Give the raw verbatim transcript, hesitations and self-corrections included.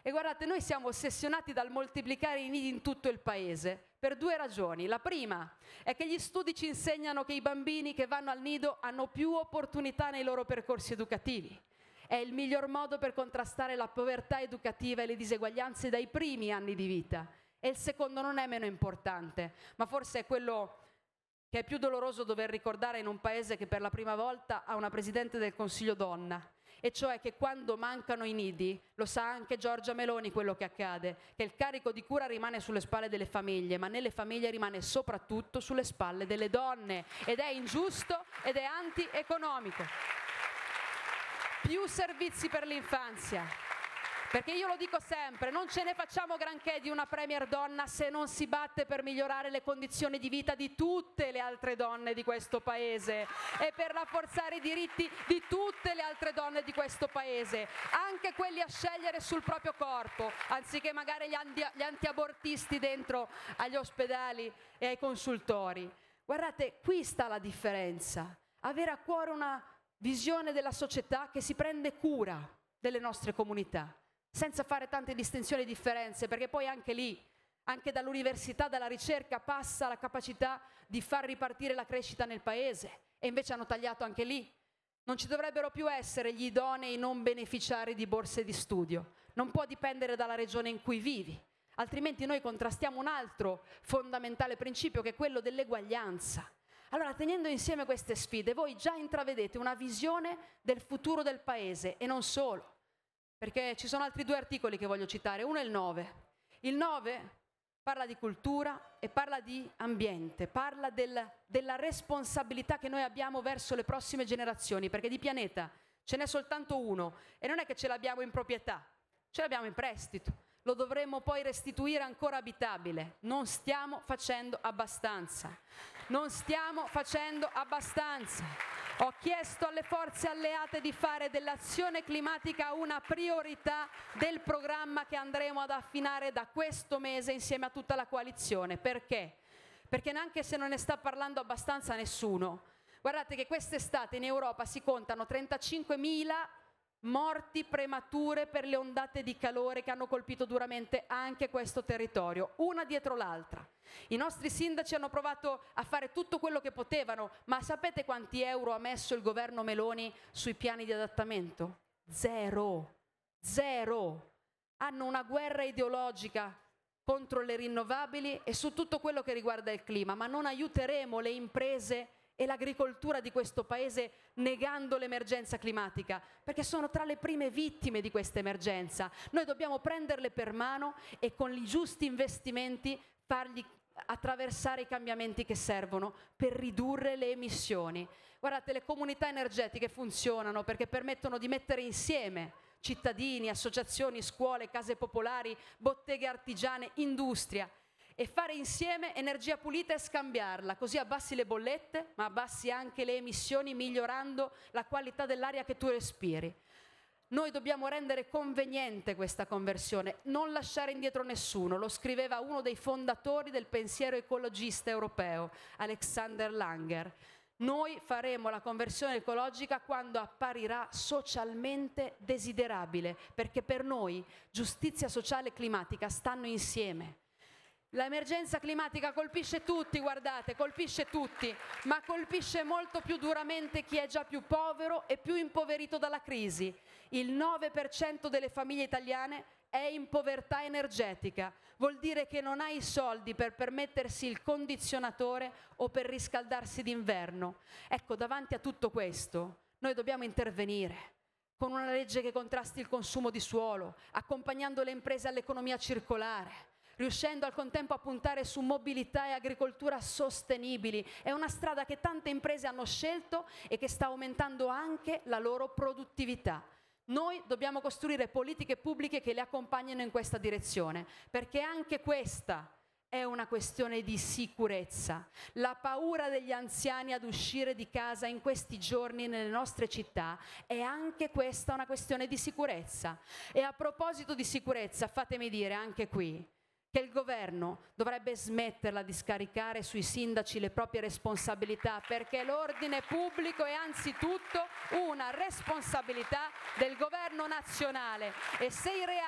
E guardate, noi siamo ossessionati dal moltiplicare i nidi in tutto il paese per due ragioni. La prima è che gli studi ci insegnano che i bambini che vanno al nido hanno più opportunità nei loro percorsi educativi. È il miglior modo per contrastare la povertà educativa e le diseguaglianze dai primi anni di vita. E il secondo non è meno importante, ma forse è quello che è più doloroso dover ricordare in un paese che per la prima volta ha una Presidente del Consiglio donna, e cioè che quando mancano i nidi, lo sa anche Giorgia Meloni quello che accade, che il carico di cura rimane sulle spalle delle famiglie, ma nelle famiglie rimane soprattutto sulle spalle delle donne, ed è ingiusto ed è anti-economico. Più servizi per l'infanzia, perché io lo dico sempre, non ce ne facciamo granché di una premier donna se non si batte per migliorare le condizioni di vita di tutte le altre donne di questo paese e per rafforzare i diritti di tutte le altre donne di questo paese, anche quelli a scegliere sul proprio corpo, anziché magari gli, anti- gli antiabortisti dentro agli ospedali e ai consultori. Guardate, qui sta la differenza, avere a cuore una visione della società che si prende cura delle nostre comunità, senza fare tante distinzioni e differenze, perché poi anche lì, anche dall'università, dalla ricerca, passa la capacità di far ripartire la crescita nel paese, e invece hanno tagliato anche lì. Non ci dovrebbero più essere gli idonei non beneficiari di borse di studio, non può dipendere dalla regione in cui vivi, altrimenti noi contrastiamo un altro fondamentale principio, che è quello dell'eguaglianza. Allora, tenendo insieme queste sfide, voi già intravedete una visione del futuro del paese, e non solo. Perché ci sono altri due articoli che voglio citare, uno è il nove. Il nove parla di cultura e parla di ambiente, parla del, della responsabilità che noi abbiamo verso le prossime generazioni, perché di pianeta ce n'è soltanto uno, e non è che ce l'abbiamo in proprietà, ce l'abbiamo in prestito, lo dovremmo poi restituire ancora abitabile. Non stiamo facendo abbastanza, non stiamo facendo abbastanza. Ho chiesto alle forze alleate di fare dell'azione climatica una priorità del programma che andremo ad affinare da questo mese insieme a tutta la coalizione. Perché? Perché neanche se non ne sta parlando abbastanza nessuno. Guardate che quest'estate in Europa si contano trentacinquemila morti premature per le ondate di calore che hanno colpito duramente anche questo territorio, una dietro l'altra. I nostri sindaci hanno provato a fare tutto quello che potevano, ma sapete quanti euro ha messo il governo Meloni sui piani di adattamento? Zero. Zero. Hanno una guerra ideologica contro le rinnovabili e su tutto quello che riguarda il clima, ma non aiuteremo le imprese e l'agricoltura di questo paese negando l'emergenza climatica, perché sono tra le prime vittime di questa emergenza. Noi dobbiamo prenderle per mano e con i giusti investimenti fargli attraversare i cambiamenti che servono per ridurre le emissioni. Guardate, le comunità energetiche funzionano perché permettono di mettere insieme cittadini, associazioni, scuole, case popolari, botteghe artigiane, industria, e fare insieme energia pulita e scambiarla, così abbassi le bollette, ma abbassi anche le emissioni, migliorando la qualità dell'aria che tu respiri. Noi dobbiamo rendere conveniente questa conversione, non lasciare indietro nessuno. Lo scriveva uno dei fondatori del pensiero ecologista europeo, Alexander Langer. Noi faremo la conversione ecologica quando apparirà socialmente desiderabile, perché per noi giustizia sociale e climatica stanno insieme. L'emergenza climatica colpisce tutti, guardate, colpisce tutti, ma colpisce molto più duramente chi è già più povero e più impoverito dalla crisi. Il nove per cento delle famiglie italiane è in povertà energetica, vuol dire che non ha i soldi per permettersi il condizionatore o per riscaldarsi d'inverno. Ecco, davanti a tutto questo, noi dobbiamo intervenire con una legge che contrasti il consumo di suolo, accompagnando le imprese all'economia circolare, riuscendo al contempo a puntare su mobilità e agricoltura sostenibili. È una strada che tante imprese hanno scelto e che sta aumentando anche la loro produttività. Noi dobbiamo costruire politiche pubbliche che le accompagnino in questa direzione, perché anche questa è una questione di sicurezza. La paura degli anziani ad uscire di casa in questi giorni nelle nostre città è anche questa una questione di sicurezza. E a proposito di sicurezza, fatemi dire anche qui che il governo dovrebbe smetterla di scaricare sui sindaci le proprie responsabilità, perché l'ordine pubblico è anzitutto una responsabilità del governo nazionale, e se i reati